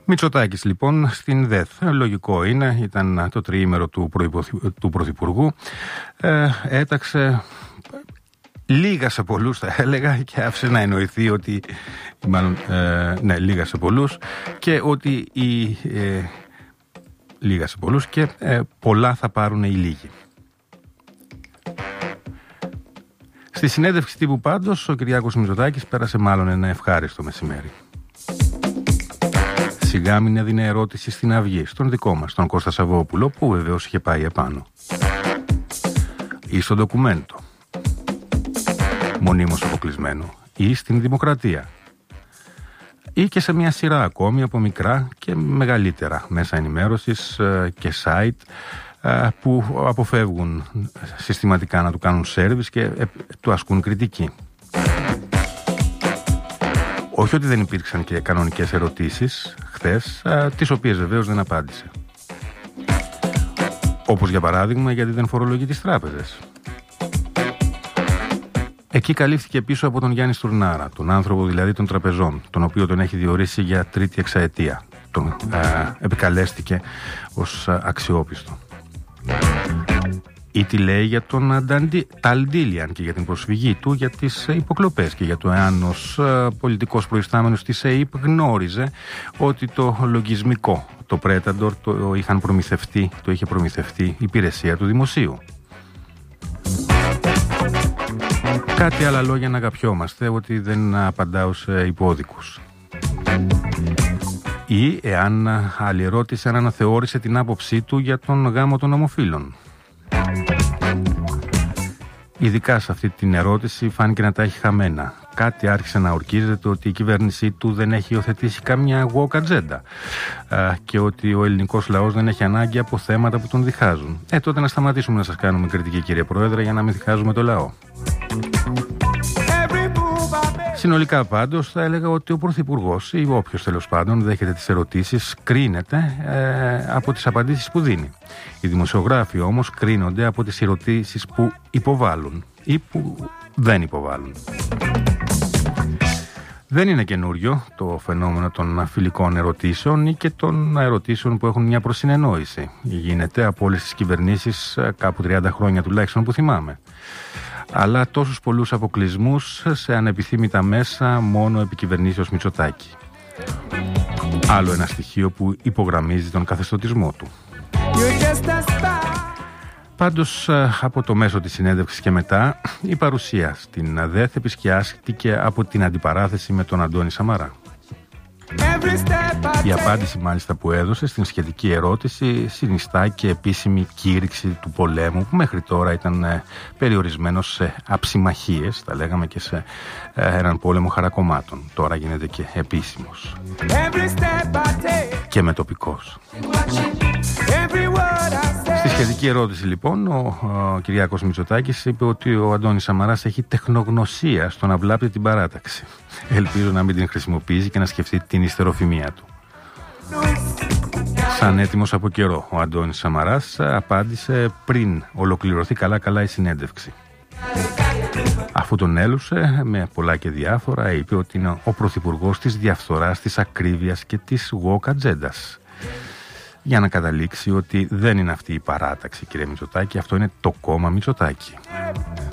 Μητσοτάκης λοιπόν στην ΔΕΘ. Λογικό είναι, ήταν το τριήμερο του Πρωθυπουργού. Έταξε λίγα σε πολλούς, θα έλεγα, και άφησε να εννοηθεί ότι, μάλλον, λίγα σε πολλούς, και ότι λίγα σε πολλούς και πολλά θα πάρουν οι λίγοι. Στη συνέντευξη τύπου πάντως ο Κυριάκος Μητσοτάκης πέρασε μάλλον ένα ευχάριστο μεσημέρι. Σιγά μην έδινε ερώτηση στην Αυγή, στον δικό μας, τον Κώστα Σαββόπουλο, που βεβαίως είχε πάει επάνω. Ή στο ντοκουμέντο, μονίμως αποκλεισμένο, ή στην Δημοκρατία, ή και σε μια σειρά ακόμη από μικρά και μεγαλύτερα μέσα ενημέρωσης και site που αποφεύγουν συστηματικά να του κάνουν σέρβις και του ασκούν κριτική. Όχι ότι δεν υπήρξαν και κανονικές ερωτήσεις χθες, τις οποίες βεβαίως δεν απάντησε. Όπως για παράδειγμα, γιατί δεν φορολογεί τις τράπεζες. Εκεί καλύφθηκε πίσω από τον Γιάννη Στουρνάρα, τον άνθρωπο δηλαδή των τραπεζών, τον οποίο τον έχει διορίσει για τρίτη εξαετία. Τον επικαλέστηκε ως αξιόπιστο. Ή τι λέει για τον Ταλντίλιαν και για την προσφυγή του για τις υποκλοπές και για το εάν ως πολιτικός προϊστάμενος της ΕΕΠ γνώριζε ότι το λογισμικό, το Predator, το είχε προμηθευτεί η υπηρεσία του δημοσίου. Κάτι άλλα λόγια να αγαπιόμαστε, ότι δεν απαντάω σε υπόδικους. Ή εάν άλλη ερώτηση, αν αναθεώρησε την άποψή του για τον γάμο των ομοφύλων. Ειδικά σε αυτή την ερώτηση φάνηκε να τα έχει χαμένα. Κάτι άρχισε να ορκίζεται ότι η κυβέρνησή του δεν έχει υιοθετήσει καμιά woke ατζέντα και ότι ο ελληνικός λαός δεν έχει ανάγκη από θέματα που τον διχάζουν. Τότε να σταματήσουμε να σας κάνουμε κριτική, κύριε Πρόεδρε, για να μην διχάζουμε το λαό. Συνολικά πάντως θα έλεγα ότι ο Πρωθυπουργός ή όποιος τέλος πάντων δέχεται τις ερωτήσεις κρίνεται από τις απαντήσεις που δίνει. Οι δημοσιογράφοι όμως κρίνονται από τις ερωτήσεις που υποβάλλουν ή που δεν υποβάλλουν. Δεν είναι καινούριο το φαινόμενο των φιλικών ερωτήσεων ή και των ερωτήσεων που έχουν μια προσυνεννόηση. Γίνεται από όλες τις κυβερνήσεις κάπου 30 χρόνια τουλάχιστον που θυμάμαι. Αλλά τόσους πολλούς αποκλεισμούς σε ανεπιθύμητα μέσα μόνο επί κυβερνήσεως Μητσοτάκη. Άλλο ένα στοιχείο που υπογραμμίζει τον καθεστωτισμό του. Πάντως από το μέσο της συνέντευξης και μετά η παρουσία στην ΔΕΘ επισκιάστηκε από την αντιπαράθεση με τον Αντώνη Σαμαρά. Η απάντηση μάλιστα που έδωσε στην σχετική ερώτηση συνιστά και επίσημη κήρυξη του πολέμου που μέχρι τώρα ήταν περιορισμένος σε αψιμαχίες, τα λέγαμε, και σε έναν πόλεμο χαρακομμάτων. Τώρα γίνεται και επίσημος και μετοπικός. Στη σχετική ερώτηση λοιπόν ο Κυριάκος Μητσοτάκης είπε ότι ο Αντώνης Σαμαράς έχει τεχνογνωσία στο να βλάπτει την παράταξη. Ελπίζω να μην την χρησιμοποιήσει και να σκεφτεί την ιστεροφημία του. Σαν έτοιμος από καιρό, ο Αντώνης Σαμαράς απάντησε πριν ολοκληρωθεί καλά η συνέντευξη. Αφού τον έλουσε με πολλά και διάφορα, είπε ότι είναι ο πρωθυπουργός της διαφθοράς, της ακρίβειας και της woke ατζέντας. Για να καταλήξει ότι δεν είναι αυτή η παράταξη, κύριε Μητσοτάκη, αυτό είναι το κόμμα Μητσοτάκη.